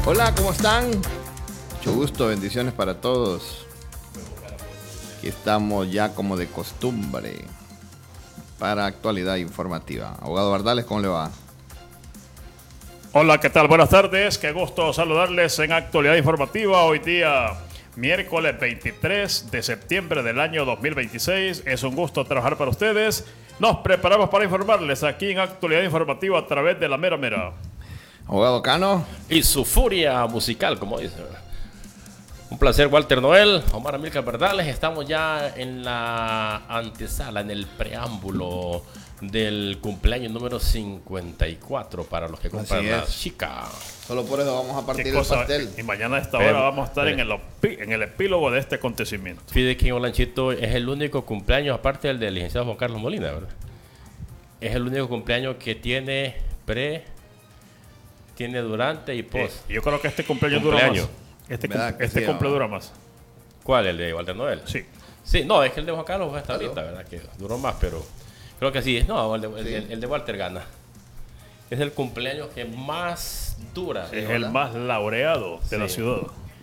Hola, ¿cómo están? Mucho gusto, bendiciones para todos. Aquí estamos ya como de costumbre para actualidad informativa. Abogado Bardales, ¿cómo le va? Hola, ¿qué tal? Buenas tardes, qué gusto saludarles en Actualidad Informativa. Hoy día, miércoles 23 de septiembre del año 2026. Es un gusto trabajar para ustedes. Nos preparamos para informarles aquí en Actualidad Informativa a través de la Mera Mera. Abogado Cano. Y su furia musical, como dice. Un placer, Walter Noel, Omar Amílcar Bardales. Estamos ya en la antesala, en el preámbulo del cumpleaños número 54 para los que compran la chica. Solo por eso vamos a partir el pastel. Y mañana a esta hora vamos a estar en el epílogo de este acontecimiento. Fide que Olanchito es el único cumpleaños, aparte del licenciado Juan Carlos Molina, ¿verdad? Es el único cumpleaños que tiene tiene durante y post. Yo creo que este cumpleaños dura más. Este cumple dura más. ¿Cuál? ¿El de Walter Noel? Sí. Sí, no, es que el de Juan Carlos fue hasta ahorita, ¿verdad? Que duró más, pero creo que sí. No, el de Walter gana. Es el cumpleaños que más dura. Es el más laureado de la ciudad.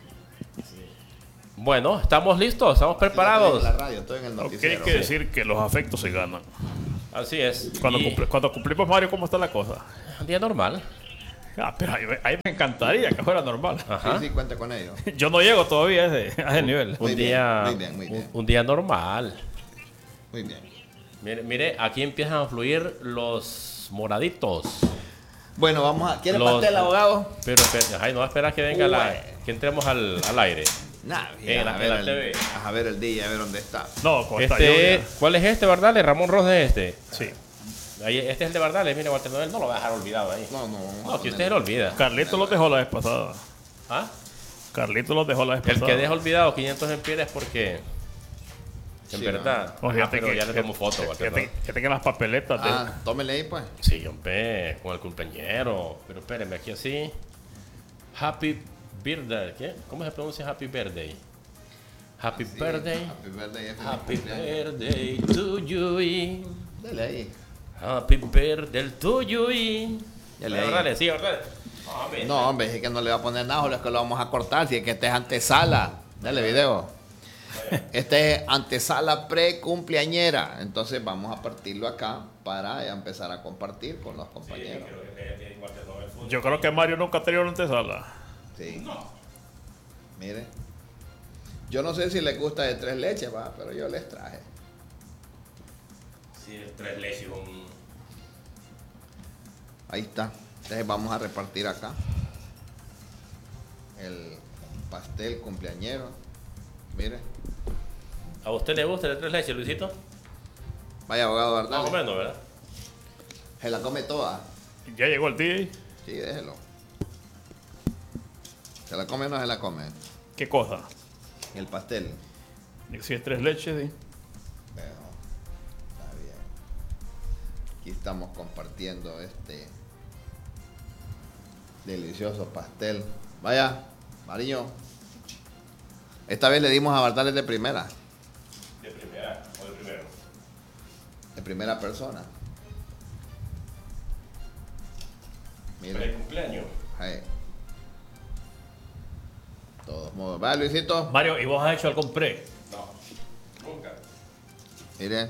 Bueno, estamos listos, estamos preparados. En la radio, estoy en el noticiero. Hay que decir que los afectos se ganan. Así es. Cuando cumplimos, Mario, ¿cómo está la cosa? Un día normal. Pero ahí me encantaría que fuera normal. Ajá. Sí, cuenta con ello. Yo no llego todavía a ese nivel. Muy bien. Un día normal. Muy bien. Mire, aquí empiezan a fluir los moraditos. Bueno, vamos a... ¿Quiere pastel, abogado? Pero no espera que venga que entremos al aire. Nah, a ver el día, a ver dónde está. No, ¿cuál es este, Bardales? Ramón Ross es este. Sí. Este es el de Bardales, mire, Walter Noel no lo va a dejar olvidado ahí. No, que usted lo olvida. Carlito los dejó la vez pasada. ¿Ah? Carlito los dejó la vez pasada. El que deja olvidado 500 empires es porque... En verdad. No, pero ya le tomo foto, Walter Noel. Que tenga las papeletas. Tómele ahí, pues. Sí, hombre, con el cumpleañero. Pero espérenme, aquí así. Happy Birthday. ¿Qué? ¿Cómo se pronuncia Happy Birthday? Happy Birthday. Happy Birthday to you. Dale ahí. Happy Birthday to you. Dale, sí, ¿verdad? No, hombre, es que no le va a poner nada, es que lo vamos a cortar. Si es que este es antesala. Dale video. Este es antesala pre-cumpleañera. Entonces vamos a partirlo acá para empezar a compartir con los compañeros. Yo creo que Mario nunca ha tenido una antesala. Sí. No. Mire. Yo no sé si les gusta de 3 leches, pero yo les traje. Sí, 3 leches. Ahí está. Entonces vamos a repartir acá el pastel cumpleañero. Mire. ¿A usted le gusta el de 3 leches, Luisito? Vaya, abogado Bardales. Más o menos, ¿verdad? Se la come toda. ¿Ya llegó el día? Sí, déjelo. ¿Se la come o no se la come? ¿Qué cosa? El pastel. Si es 3 leches, sí. Bueno, está bien. Aquí estamos compartiendo este delicioso pastel. Vaya, Mariño. Esta vez le dimos a Bardales de primera. ¿De primera o de primero? De primera persona. Mira. ¿Feliz cumpleaños? Ahí. Todos modos. Vaya, Luisito. Mario, ¿y vos has hecho algún pre? No, nunca. Mire.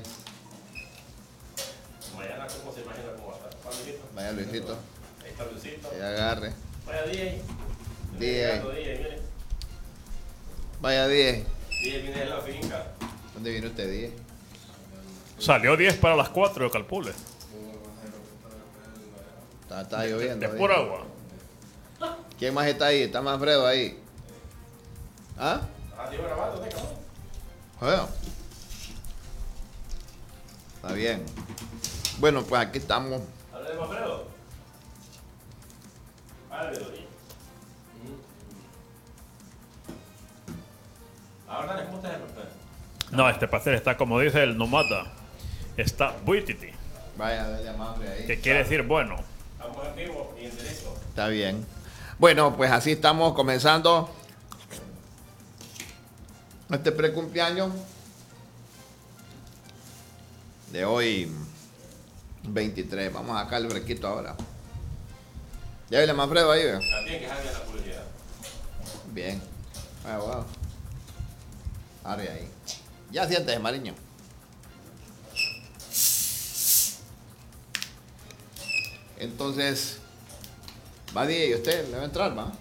Mañana, ¿cómo se imagina cómo va a estar? Vaya, Luisito. Ahí está Luisito. Que agarre. Vaya, DJ. DJ. Vaya, 10. DJ viene de la finca. ¿Dónde viene usted, 10? Salió 10 para las 4 de Calpule. Está lloviendo. De pura agua. ¿Quién más está ahí? ¿Está Manfredo ahí? ¿Ah? Digo grabando, ¿no? Bueno. Está bien. Bueno, pues aquí estamos. ¿Habla de Manfredo? Habla de Doni. Ahora, ¿cómo está el pastel? No, este pastel está, como dice el Nomada, está buititi. Vaya, dale a Manfred ahí. Que quiere decir bueno. Estamos en vivo y en directo. Está bien. Bueno, pues así estamos comenzando este precumpleaños de hoy 23. Vamos a sacar el brequito ahora. Ya viene Manfredo ahí, ¿ve? También que salga la publicidad. Bien. Wow. Arre ahí. Ya sientes, Mariño. Entonces, va DJ, usted le va a entrar, ¿va?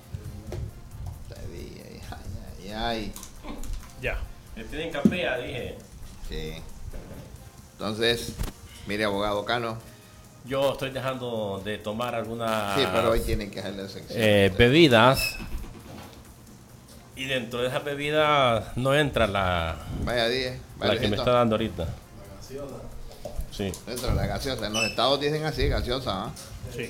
Ay. Ya. Me tienen capea, dije. Sí. Entonces, mire, abogado Cano. Yo estoy dejando de tomar algunas Sí, pero hoy tienen que hacerle sección. bebidas. Y dentro de esas bebidas no entra la Vaya 10. que me está dando ahorita. Sí. Dentro de la gaseosa. En los estados dicen así, gaseosa. ¿Ah? Sí.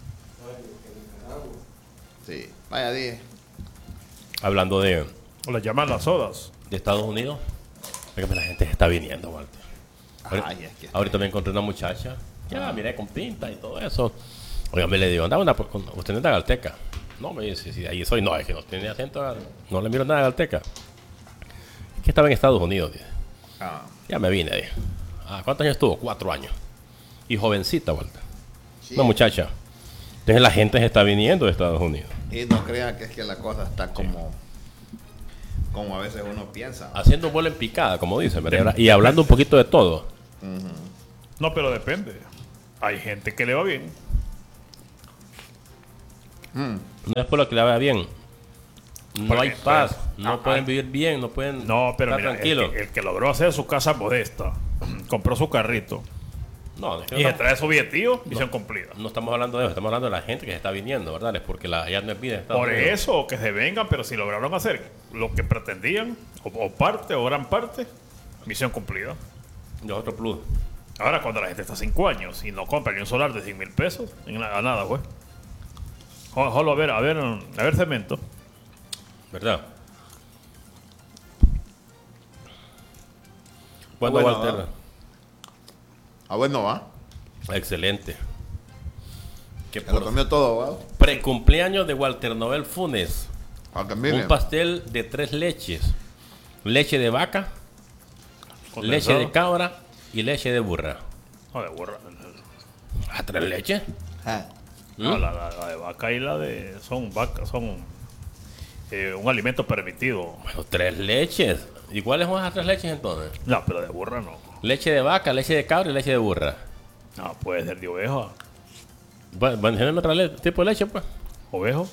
Sí. Vaya 10. Hablando de O las llaman las sodas. Estados Unidos, fíjate, la gente se está viniendo, Walter. Ay, es que... Ahorita me encontré una muchacha. Ya, miré con pinta y todo eso. Oiga, me le digo, anda, usted no es de Galteca. No, me dice, sí, ahí soy. No, es que no tiene acento, no le miro nada de Galteca. Es que estaba en Estados Unidos, dice. Ah, Ya me vine, dice. ¿Cuántos años estuvo? 4 años. Y jovencita, Walter. sí. Una muchacha. Entonces la gente se está viniendo de Estados Unidos. Y no crean que es que la cosa está como a veces uno piensa. Haciendo vuelo en picada, como dicen, ¿verdad? Y hablando un poquito de todo. No, pero depende. Hay gente que le va bien. No es por lo que le vaya bien. No Porque, hay paz. pues, No pueden vivir bien. No pueden No, pero estar mira, tranquilos. el que logró hacer su casa modesta, compró su carrito No, es que y se no, trae su billetillo, misión cumplida. no estamos hablando de eso. Estamos hablando de la gente que se está viniendo, ¿verdad? Es porque ya no es vida. Por eso, que se vengan, pero si lograron hacer lo que pretendían, o parte, o gran parte, misión cumplida. Es otro plus. Ahora, cuando la gente está 5 años y no compra ni un solar de 100,000 pesos, a nada, güey. Solo a ver cemento. ¿Verdad? Bueno, Bueno, Walter. Bueno, va. Excelente. Que Se lo comió todo, abogado. precumpleaños de Walter Noel Funes. Para que mire. Un pastel de 3 leches. Leche de vaca, leche de cabra y leche de burra. No, de burra. ¿A 3 leches? Ah, No, la de vaca y la de... Son vacas, son un alimento permitido. Bueno, 3 leches. ¿Y cuáles son esas 3 leches entonces? No, pero de burra no. Leche de vaca, leche de cabra y leche de burra. No, puede ser de oveja. Bueno, ¿tienen otro tipo de leche, pues? ¿Ovejo?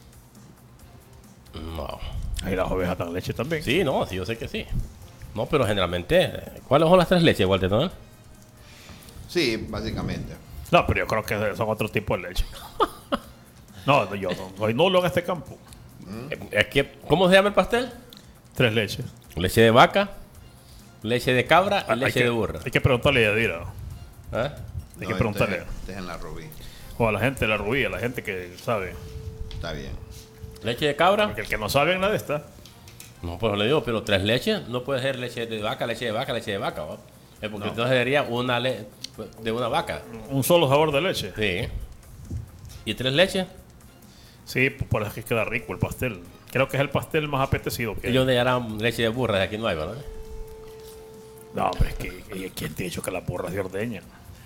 No. Ahí las ovejas dan leche también. Sí, no, sí, yo sé que sí. No, pero generalmente, ¿cuáles son las 3 leches, Walter Noel? sí, básicamente. No, pero yo creo que son otro tipo de leche. No, yo no soy nulo en este campo. Es que, ¿cómo se llama el pastel? 3 leches. Leche de vaca, leche de cabra y Hay leche que- de burra. Hay que preguntarle a Yadira. ¿Ah? Hay que preguntarle. Este es en la Rubí. O a la gente de la Rubí, a la gente que sabe. Está bien. ¿Leche de cabra? Porque el que no sabe nada de esta. No, pues le digo, pero 3 leches, no puede ser leche de vaca, leche de vaca, leche de vaca, ¿va? Porque entonces sería una de una vaca. Un solo sabor de leche. Sí. ¿Y 3 leches? Sí, por eso es que queda rico el pastel. Creo que es el pastel más apetecido que hay. Ellos le harán leche de burra, de aquí no hay, ¿verdad? No, pero es que ¿quién te ha dicho que las burras se ordeñan?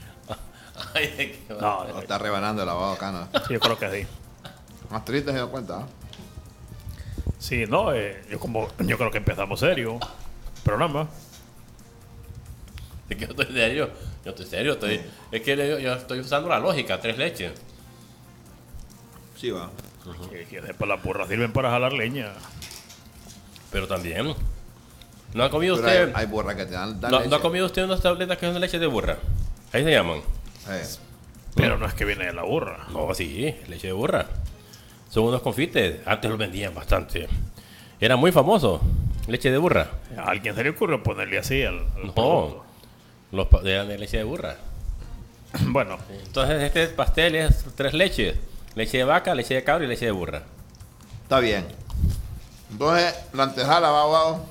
No, Lo está rebanando el abogado Cano. sí, yo creo que sí. Más triste se dio cuenta. ¿Ah? Sí, no, yo creo que empezamos serio. Programa. Es que yo estoy serio. Yo estoy serio. Es que yo estoy usando la lógica, 3 leches. Sí, va. Que después las burras sirven para jalar leña. Pero también. ¿No ha comido Pero usted? hay burras que te dan ¿No leche. ha comido usted unas tabletas que son de leche de burra? Ahí se llaman. Pero no es que viene de la burra. No, sí, leche de burra. Son unos confites. Antes los vendían bastante. Era muy famoso. Leche de burra. A alguien se le ocurrió ponerle así al No. producto. Eran de leche de burra. Bueno, Entonces este pastel es 3 leches. Leche de vaca, leche de cabra y leche de burra. Está bien. Entonces, la antesala va, abogado.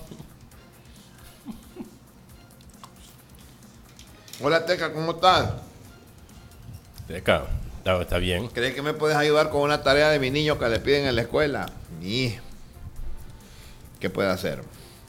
Hola, Teca, ¿cómo estás? Teca, está bien. ¿Crees que me puedes ayudar con una tarea de mi niño que le piden en la escuela? ¿Qué puede hacer?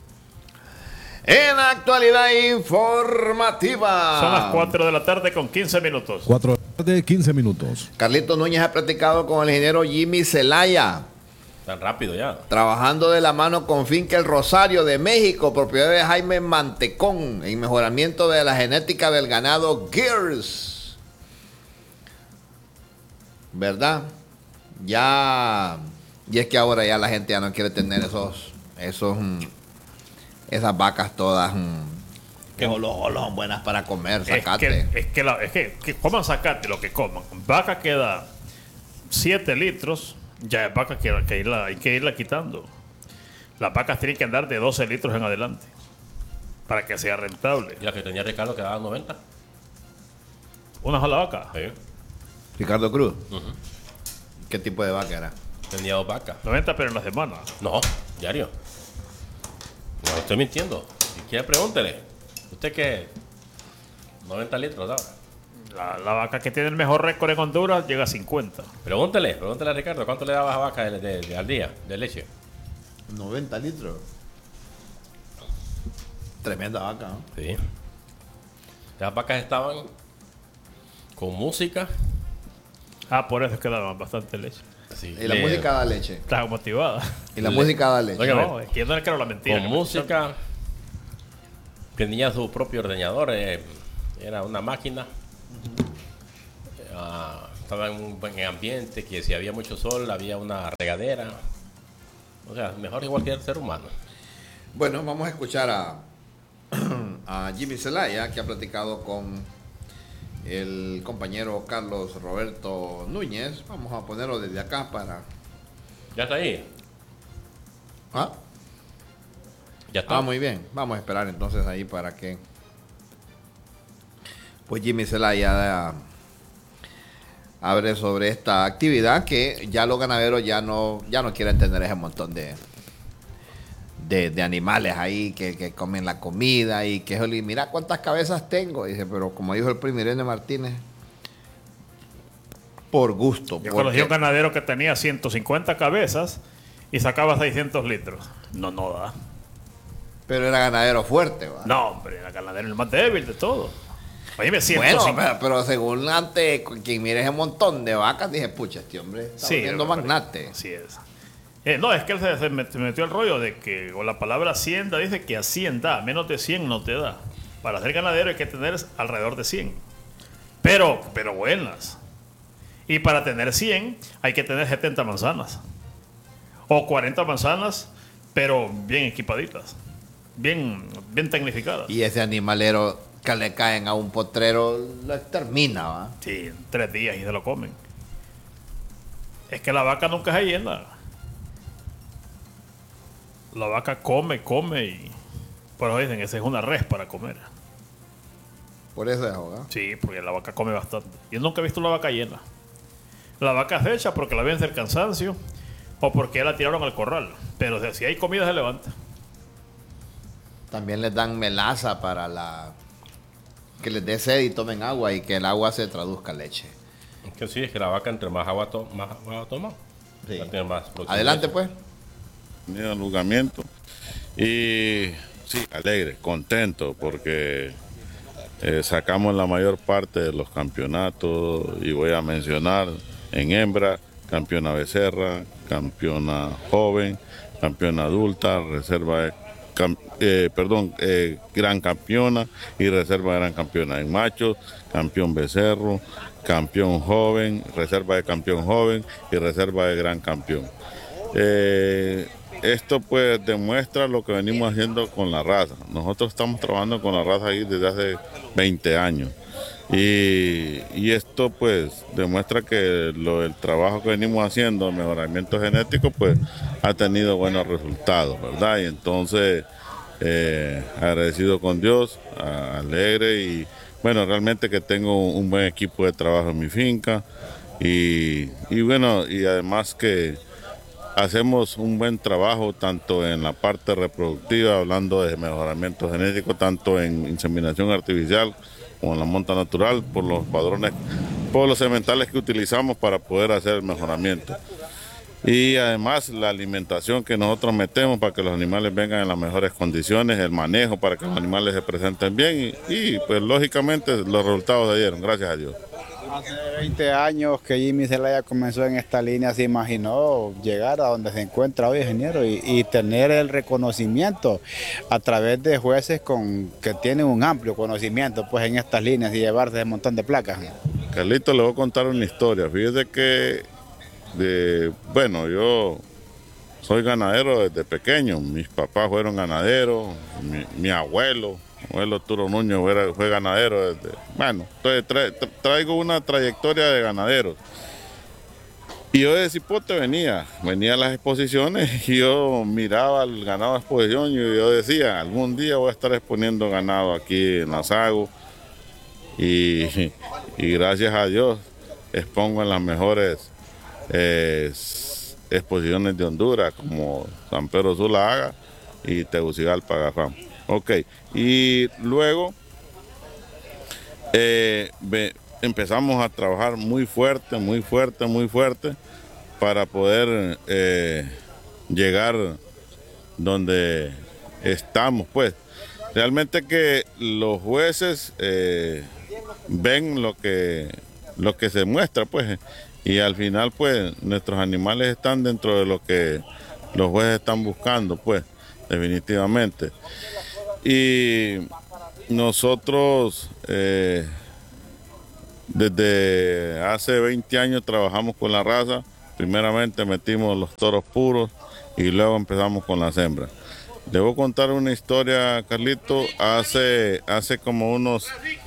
En la actualidad informativa. son las 4 de la tarde con 15 minutos. 4 de 15 minutos. Carlito Núñez ha platicado con el ingeniero Jimmy Zelaya Tan rápido ya. Trabajando de la mano con Finca El Rosario de México, propiedad de Jaime Mantecón, en mejoramiento de la genética del ganado Gears. ¿Verdad? Ya. Y es que ahora ya la gente ya no quiere tener esas vacas todas. Que son buenas para comer, zacate. Que coman zacate, lo que coman. Vaca que da 7 litros, ya es vaca que hay que irla quitando. Las vacas tienen que andar de 12 litros en adelante para que sea rentable. ¿Y la que tenía Ricardo que daba 90? ¿Una sola vaca? Sí. Ricardo Cruz. ¿Qué tipo de vaca era? Tenía 2 vacas. 90, pero en la semana. No, diario. No estoy mintiendo. Si quiere, pregúntele. ¿Usted qué? 90 litros, ¿sabes? La vaca que tiene el mejor récord en Honduras llega a 50. Pregúntele a Ricardo, ¿cuánto le dabas a vaca al día de leche? 90 litros. Tremenda vaca, ¿no? Sí. Las vacas estaban con música. Por eso es que daban bastante leche. Sí, Y la música da leche. Estaba motivada. Y la música da leche. Óigame. No, es que yo no le creo la mentira. Con música. Tenía su propio ordeñador. Era una máquina. Estaba en un buen ambiente. Que si había mucho sol, había una regadera. O sea, mejor igual que el ser humano. Bueno, vamos a escuchar a Jimmy Zelaya, que ha platicado con el compañero Carlos Roberto Núñez. Vamos a ponerlo desde acá para... ¿Ya está ahí? ¿Ah? Ya está. Muy bien. Vamos a esperar entonces ahí para que... Pues Jimmy Zelaya hable sobre esta actividad que ya los ganaderos ya no quieren tener ese montón de animales ahí que comen la comida y que mira cuántas cabezas tengo. Dice, pero como dijo el Primirene Martínez, por gusto. Yo conocí a un ganadero que tenía 150 cabezas y sacaba 600 litros. No da. Pero era ganadero fuerte, ¿va? No, hombre, era ganadero el más débil de todo. Oye, me siento bueno, pero según antes, quien mire ese montón de vacas, dije, pucha, este hombre está siendo magnate. Así es. No, es que él se metió el rollo de que con la palabra hacienda dice que a 100 da, menos de 100 no te da. Para ser ganadero hay que tener alrededor de 100. Pero buenas. Y para tener 100 hay que tener 70 manzanas. O 40 manzanas, pero bien equipaditas. Bien tecnificadas. Y ese animalero que le caen a un potrero lo extermina, ¿va? Sí, en 3 días y se lo comen. Es que la vaca nunca se llena. La vaca come y por eso dicen, esa es una res para comer. Por eso es ahoga. Sí, porque la vaca come bastante. Yo nunca he visto una vaca llena. La vaca se echa porque la vence el cansancio o porque la tiraron al corral. Pero si hay comida se levanta. También les dan melaza para que les dé sed y tomen agua y que el agua se traduzca a leche. Es que sí, es que la vaca entre más agua toma, Sí. tiene más Adelante, pues. El juzgamiento y sí, alegre, contento porque sacamos la mayor parte de los campeonatos y voy a mencionar en hembra, campeona becerra, campeona joven, campeona adulta, reserva gran campeona y reserva de gran campeona. En machos, campeón becerro, campeón joven, reserva de campeón joven y reserva de gran campeón. Esto pues demuestra lo que venimos haciendo con la raza. Nosotros estamos trabajando con la raza ahí desde hace 20 años. Y esto pues demuestra que el trabajo que venimos haciendo, el mejoramiento genético, pues ha tenido buenos resultados, ¿verdad? Y entonces agradecido con Dios, alegre y bueno, realmente que tengo un buen equipo de trabajo en mi finca y bueno, y además que hacemos un buen trabajo tanto en la parte reproductiva, hablando de mejoramiento genético, tanto en inseminación artificial como en la monta natural, por los padrones, por los sementales que utilizamos para poder hacer el mejoramiento. Y además la alimentación que nosotros metemos para que los animales vengan en las mejores condiciones, el manejo para que los animales se presenten bien y pues lógicamente los resultados se dieron, gracias a Dios. Hace 20 años que Jimmy Zelaya comenzó en esta línea, se imaginó llegar a donde se encuentra hoy, ingeniero, y tener el reconocimiento a través de jueces que tienen un amplio conocimiento pues en estas líneas y llevarse un montón de placas. Carlito, le voy a contar una historia. Fíjese que, bueno, yo soy ganadero desde pequeño. Mis papás fueron ganaderos, mi abuelo Turo Núñez fue ganadero desde... Bueno, entonces traigo una trayectoria de ganaderos. Y yo de Cipote venía a las exposiciones y yo miraba el ganado de exposición y yo decía, algún día voy a estar exponiendo ganado aquí en la Sago. Y gracias a Dios expongo en las mejores exposiciones de Honduras, como San Pedro Sula Haga y Tegucigalpa Garrám. Ok, y luego empezamos a trabajar muy fuerte para poder llegar donde estamos, pues. Realmente que los jueces ven lo que se muestra, pues, y al final, pues, nuestros animales están dentro de lo que los jueces están buscando, pues, definitivamente. Y nosotros desde hace 20 años trabajamos con la raza. Primeramente metimos los toros puros y luego empezamos con las hembras. Debo contar una historia, Carlito. Hace como unos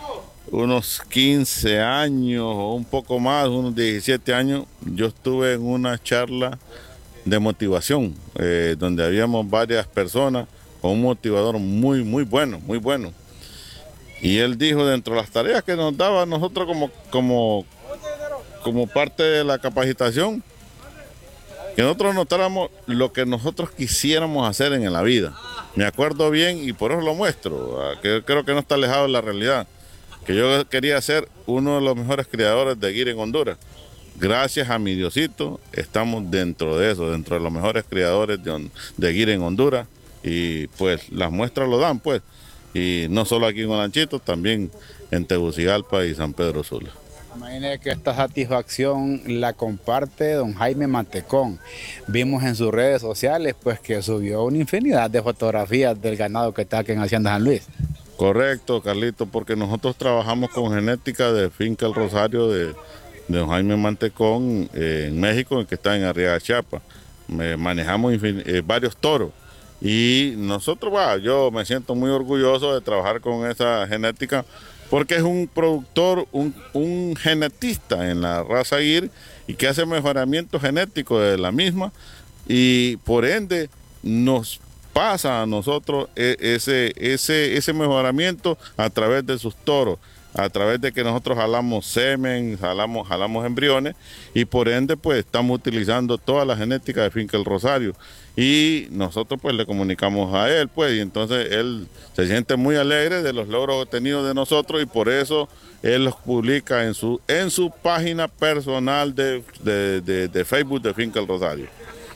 15 años o un poco más, unos 17 años, yo estuve en una charla de motivación donde habíamos varias personas con un motivador muy bueno. Y él dijo, dentro de las tareas que nos daba a nosotros como parte de la capacitación, que nosotros notáramos lo que nosotros quisiéramos hacer en la vida. Me acuerdo bien y por eso lo muestro, que creo que no está alejado de la realidad, que yo quería ser uno de los mejores criadores de guira en Honduras. Gracias a mi Diosito, estamos dentro de eso, dentro de los mejores criadores de guira en Honduras. Y pues las muestras lo dan, pues. Y no solo aquí en Olanchito, también en Tegucigalpa y San Pedro Sula. Imagínese que esta satisfacción la comparte don Jaime Mantecón. Vimos en sus redes sociales pues que subió una infinidad de fotografías del ganado que está aquí en Hacienda San Luis. Correcto, Carlito, porque nosotros trabajamos con genética de Finca El Rosario de don Jaime Mantecón en México, que está en Arriaga, Chiapas. Manejamos varios toros. Y nosotros, yo me siento muy orgulloso de trabajar con esa genética porque es un productor, un genetista en la raza GIR y que hace mejoramiento genético de la misma y por ende nos pasa a nosotros ese mejoramiento a través de sus toros, a través de que nosotros jalamos semen, jalamos embriones y por ende pues estamos utilizando toda la genética de Finca El Rosario y nosotros pues le comunicamos a él pues y entonces él se siente muy alegre de los logros obtenidos de nosotros y por eso él los publica en su página personal de Facebook de Finca El Rosario.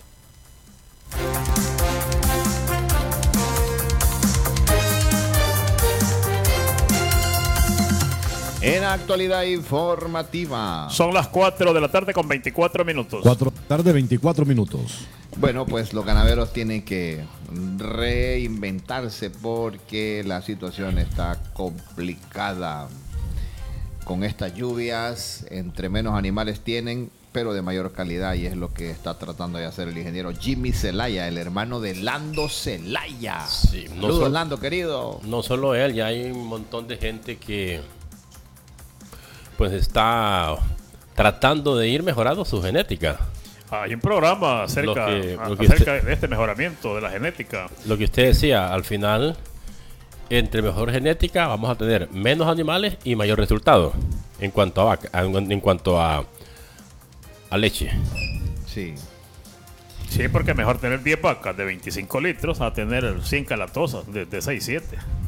En actualidad informativa. Son las 4 de la tarde con 24 minutos. 4 de la tarde, 24 minutos. Bueno, pues los ganaderos tienen que reinventarse porque la situación está complicada. Con estas lluvias, entre menos animales tienen, pero de mayor calidad, y es lo que está tratando de hacer el ingeniero Jimmy Zelaya, el hermano de Lando Zelaya. Sí, Saludos, Lando, querido. No solo él, ya hay un montón de gente que pues está tratando de ir mejorando su genética. Hay un programa acerca de este mejoramiento de la genética. Lo que usted decía, al final, entre mejor genética vamos a tener menos animales y mayor resultado en cuanto a vaca, en cuanto a leche. Sí. Sí, porque es mejor tener 10 vacas de 25 litros a tener 100 calatosas de 6, 7.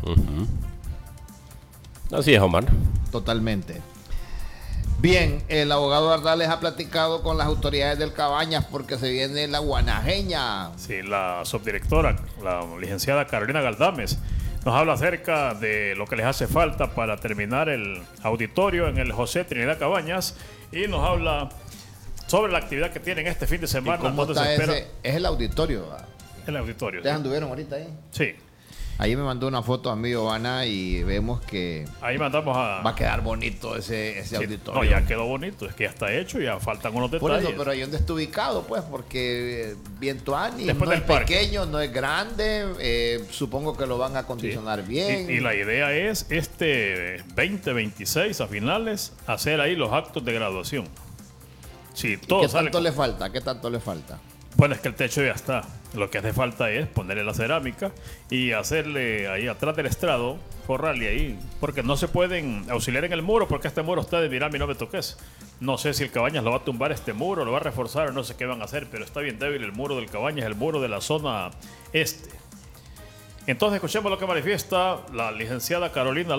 Así es, Omar. Totalmente. Bien, el abogado Ardales ha platicado con las autoridades del Cabañas porque se viene la guanajeña. Sí, la subdirectora, la licenciada Carolina Galdames, Nos habla acerca de lo que les hace falta para terminar el auditorio en el José Trinidad Cabañas y nos habla sobre la actividad que tienen este fin de semana. ¿Cómo está ese? Es el auditorio. El auditorio. ¿Ustedes anduvieron ahorita ahí? Sí. Ahí me mandó una foto a mí, Giovanna, y vemos que ahí mandamos a... va a quedar bonito ese sí, auditorio. no, ya quedó bonito, es que ya está hecho, ya faltan unos detalles. Por eso, pero ahí donde está ubicado, pues, porque Vientuani Después no del es parque. pequeño, no es grande, supongo que lo van a acondicionar bien. Y la idea es este 2026 a finales hacer ahí los actos de graduación. Sí, todo ¿Qué sale tanto con- le falta? ¿Qué tanto le falta? Bueno, es que el techo ya está. Lo que hace falta es ponerle la cerámica y hacerle ahí atrás del estrado, forrarle ahí. Porque no se pueden auxiliar en el muro, porque este muro está de mira, no me toques. No sé si el Cabañas lo va a tumbar este muro, lo va a reforzar o no sé qué van a hacer, pero está bien débil el muro del Cabañas, el muro de la zona este. Entonces escuchemos lo que manifiesta la licenciada Carolina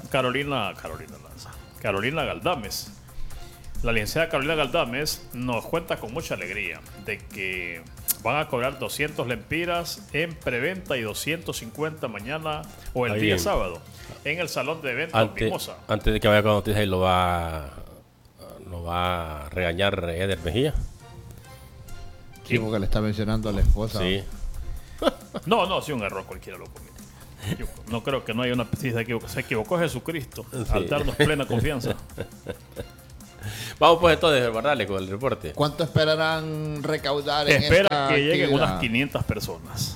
Galdames. La licenciada Carolina Galdames nos cuenta con mucha alegría de que van a cobrar 200 lempiras en preventa y 250 mañana o el Ahí día en- sábado en el salón de eventos Mimosa. Antes de que vaya con noticias, lo va a regañar Eder Mejía. Sí, porque le está mencionando a la esposa. Sí. No, sí, un error cualquiera lo comete. Yo no creo que no haya una... Si se equivocó Jesucristo al darnos plena confianza. Vamos pues entonces, guardarle con el reporte. ¿Cuánto esperarán recaudar en Espera esta que lleguen actividad? unas 500 personas.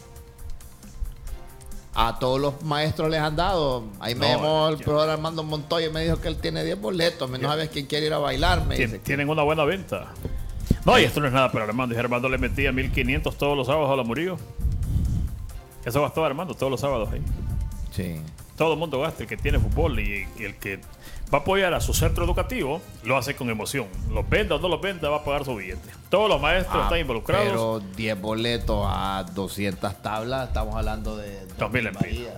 A todos los maestros les han dado. Ahí me No, llamó el ya. profesor Armando Montoya y me dijo que él tiene 10 boletos. No sabes quién quiere ir a bailar. Me dice. Tienen una buena venta. No, y esto no es nada para Armando. Y Armando le metía 1.500 todos los sábados a la Murillo. Eso gastó Armando todos los sábados ahí. Sí. Todo el mundo gasta, el que tiene fútbol y el que va a apoyar a su centro educativo, lo hace con emoción. Los venda o no los venda, va a pagar su billete. Todos los maestros están involucrados. Pero 10 boletos a 200 tablas, estamos hablando de 2.000 empiras. varías.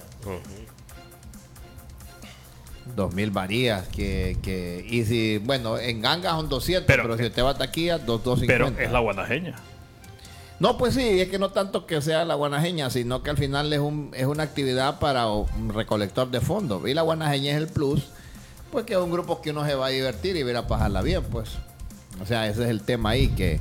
2.000 varías. Y si, bueno, en ganga son 200, pero si usted va a taquilla, 250. Pero es la guanajeña. No, pues sí, es que no tanto que sea la guanajeña, sino que al final es una actividad para un recolector de fondos. Y la guanajeña es el plus, pues que es un grupo que uno se va a divertir y va a ir a pasarla bien, pues. O sea, ese es el tema ahí, que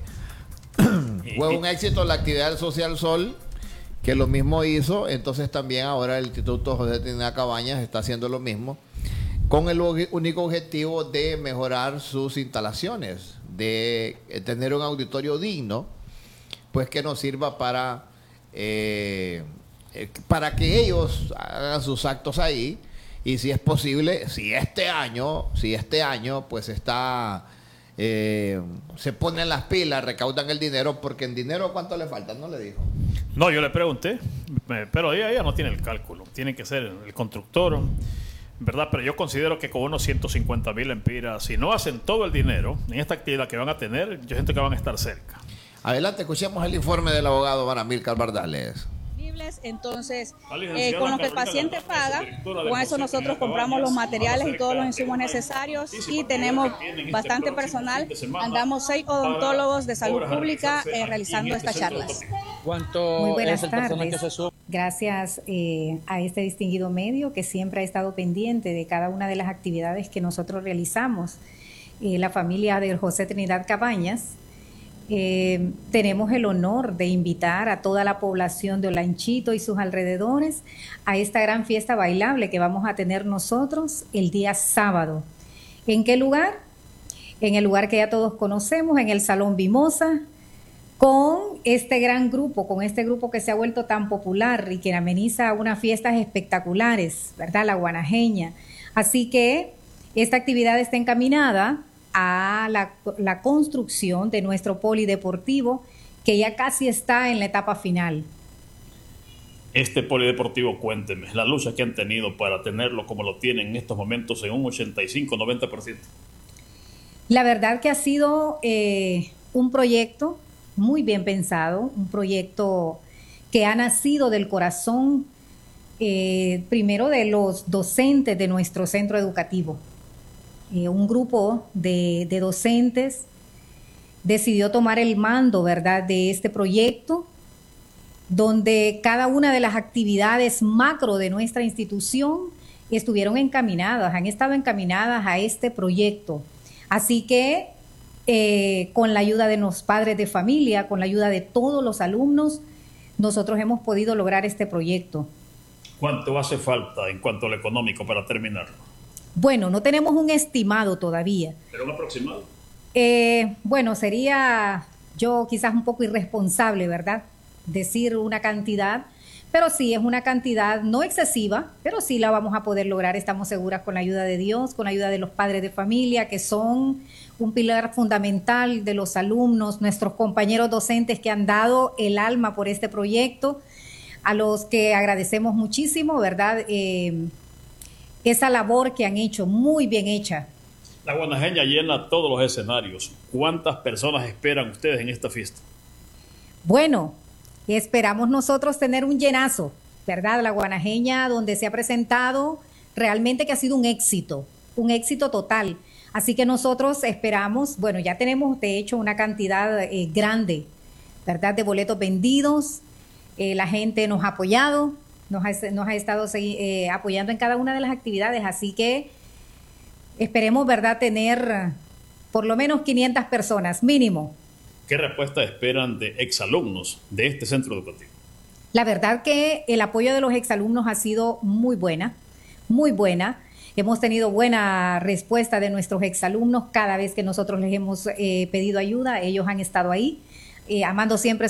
fue un éxito la actividad del Social Sol, que lo mismo hizo, entonces también ahora el Instituto José Trinidad Cabañas está haciendo lo mismo, con el único objetivo de mejorar sus instalaciones, de tener un auditorio digno, pues que nos sirva para que ellos hagan sus actos ahí, y si es posible, si este año pues está se ponen las pilas, recaudan el dinero, porque en dinero ¿cuánto le falta? No le dijo. No, yo le pregunté, pero ella no tiene el cálculo. Tiene que ser el constructor, ¿verdad? Pero yo considero que con unos 150.000 empiras, si no hacen todo el dinero en esta actividad que van a tener, yo siento que van a estar cerca. Adelante, escuchemos el informe del abogado Amílcar Bardales. Entonces, La licenciada con lo que el Carolina paciente Galdames, paga, directora del con eso José nosotros Trinidad compramos los Cabañas, materiales y todos los acerca insumos de necesarios muchísimas y tenemos actividades que tienen este bastante próximo personal. fin de semana Andamos 6 para odontólogos de salud obras a pública realizarse aquí realizando en este estas centro charlas. educativo. ¿Cuánto Muy buenas es el personal que se tardes. sube? Gracias a este distinguido medio que siempre ha estado pendiente de cada una de las actividades que nosotros realizamos. La familia de José Trinidad Cabañas, tenemos el honor de invitar a toda la población de Olanchito y sus alrededores a esta gran fiesta bailable que vamos a tener nosotros el día sábado. ¿En qué lugar? En el lugar que ya todos conocemos, en el Salón Mimosa, con este gran grupo, con este grupo que se ha vuelto tan popular y que ameniza unas fiestas espectaculares, ¿verdad? La guanajeña. Así que esta actividad está encaminada a la construcción de nuestro polideportivo, que ya casi está en la etapa final. Este polideportivo, cuénteme, la lucha que han tenido para tenerlo como lo tienen en estos momentos en un 85-90%. La verdad que ha sido un proyecto muy bien pensado, un proyecto que ha nacido del corazón, primero de los docentes de nuestro centro educativo. Un grupo de docentes decidió tomar el mando, ¿verdad?, de este proyecto donde cada una de las actividades macro de nuestra institución estuvieron encaminadas, han estado encaminadas a este proyecto. Así que con la ayuda de los padres de familia, con la ayuda de todos los alumnos, nosotros hemos podido lograr este proyecto. ¿Cuánto hace falta en cuanto a lo económico para terminarlo? Bueno, no tenemos un estimado todavía. ¿Pero un aproximado? Bueno, sería yo quizás un poco irresponsable, ¿verdad?, decir una cantidad, pero sí es una cantidad no excesiva, pero sí la vamos a poder lograr, estamos seguras, con la ayuda de Dios, con la ayuda de los padres de familia, que son un pilar fundamental de los alumnos, nuestros compañeros docentes que han dado el alma por este proyecto, a los que agradecemos muchísimo, ¿verdad?, esa labor que han hecho, muy bien hecha. La Guanajeña llena todos los escenarios. ¿Cuántas personas esperan ustedes en esta fiesta? Bueno, esperamos nosotros tener un llenazo, ¿verdad? La Guanajeña, donde se ha presentado, realmente que ha sido un éxito total. Así que nosotros esperamos, bueno, ya tenemos de hecho una cantidad grande, ¿verdad?, de boletos vendidos. La gente nos ha apoyado, nos ha estado apoyando en cada una de las actividades, así que esperemos, ¿verdad?, tener por lo menos 500 personas, mínimo. ¿Qué respuesta esperan de exalumnos de este centro educativo? La verdad que el apoyo de los exalumnos ha sido muy buena, muy buena. Hemos tenido buena respuesta de nuestros exalumnos cada vez que nosotros les hemos pedido ayuda. Ellos han estado ahí, amando siempre